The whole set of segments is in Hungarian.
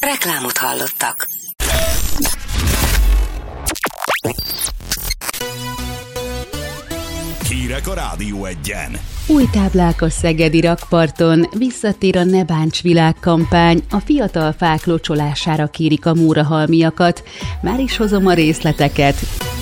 Reklámot hallottak. Hírek a Rádió Egyen. Új táblák a szegedi rakparton, visszatér a Ne Bánts világkampány, a fiatal fák locsolására kérik a múrahalmiakat. Már is hozom a részleteket.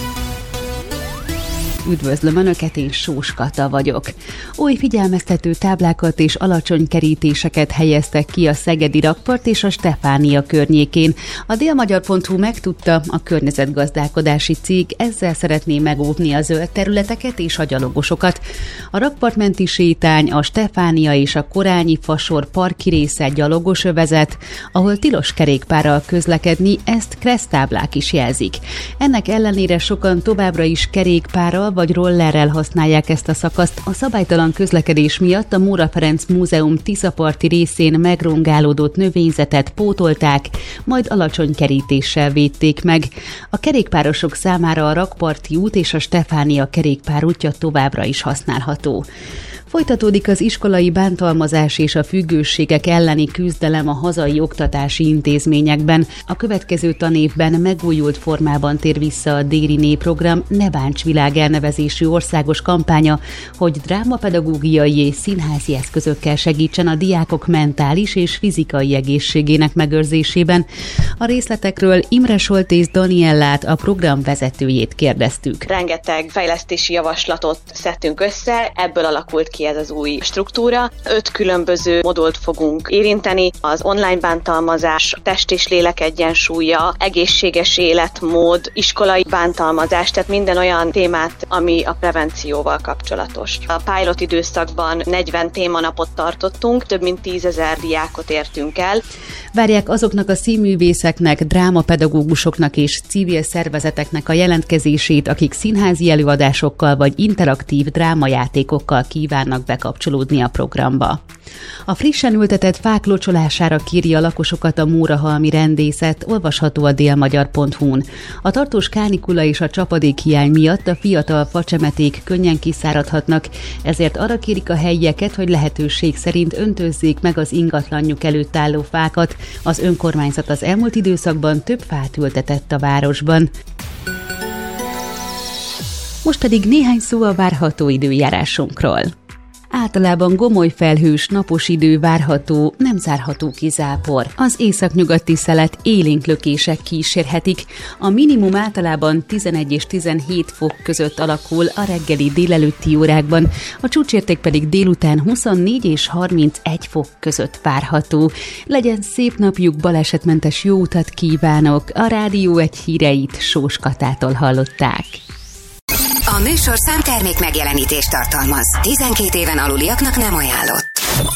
Üdvözlöm Önöket, én Sós Kata vagyok. Új figyelmeztető táblákat és alacsony kerítéseket helyeztek ki a szegedi rakpart és a Stefánia környékén. A délmagyar.hu megtudta, a környezetgazdálkodási cég ezzel szeretné megóvni a zöld területeket és a gyalogosokat. A rakpartmenti sétány, a Stefánia és a Korányi Fasor parki része gyalogos övezet, ahol tilos kerékpárral közlekedni, ezt kereszttáblák is jelzik. Ennek ellenére sokan továbbra is kerékpárral vagy rollerrel használják ezt a szakaszt. A szabálytalan közlekedés miatt a Móra Ferenc Múzeum tiszaparti részén megrongálódott növényzetet pótolták, majd alacsony kerítéssel védték meg. A kerékpárosok számára a Rakparti út és a Stefánia kerékpárútja továbbra is használható. Folytatódik az iskolai bántalmazás és a függőségek elleni küzdelem a hazai oktatási intézményekben. A következő tanévben megújult formában tér vissza a Déri program Ne Bánts világ elnevezésű országos kampánya, hogy drámapedagógiai és színházi eszközökkel segítsen a diákok mentális és fizikai egészségének megőrzésében. A részletekről Imre Soltész Daniellát, a program vezetőjét kérdeztük. Rengeteg fejlesztési javaslatot szedtünk össze, ebből alakult ki ez az új struktúra. 5 különböző modult fogunk érinteni: az online bántalmazás, test és lélek egyensúlya, egészséges életmód, iskolai bántalmazás, tehát minden olyan témát, ami a prevencióval kapcsolatos. A pilot időszakban 40 témanapot tartottunk, több mint 10 000 diákot értünk el. Várják azoknak a színművészeknek, drámapedagógusoknak és civil szervezeteknek a jelentkezését, akik színházi előadásokkal vagy interaktív drámajátékokkal kívánnak bekapcsolódni a programba. A frissen ültetett fák locsolására kéri a lakosokat a Mórahalmi rendészet, olvasható a délmagyar.hu-n. A tartós kánikula és a csapadékhiány miatt a fiatal facsemeték könnyen kiszáradhatnak, ezért arra kérik a helyieket, hogy lehetőség szerint öntözzék meg az ingatlanjuk előtt álló fákat. Az önkormányzat az elmúlt időszakban több fát ültetett a városban. Most pedig néhány szó a várható időjárásunkról. Általában gomoly felhős, napos idő várható, nem zárható ki zápor. Az északnyugati szelet élénk lökések kísérhetik. A minimum általában 11 és 17 fok között alakul a reggeli délelőtti órákban, a csúcsérték pedig délután 24 és 31 fok között várható. Legyen szép napjuk, balesetmentes jó utat kívánok! A Rádió Egy híreit Sós Katától hallották. A műsorszám termék megjelenítést tartalmaz. 12 éven aluliaknak nem ajánlott.